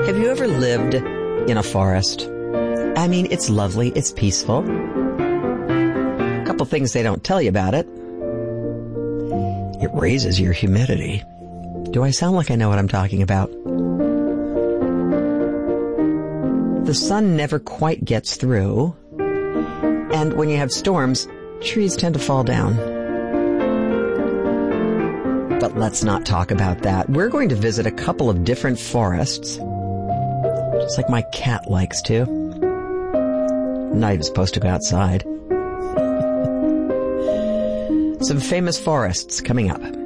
Have you ever lived in a forest? I mean, it's lovely, it's peaceful. A couple things they don't tell you about it. It raises your humidity. Do I sound like I know what I'm talking about? The sun never quite gets through, and when you have storms, trees tend to fall down. But let's not talk about that. We're going to visit a couple of different forests, just like my cat likes to. I'm not even supposed to go outside. Some famous forests coming up.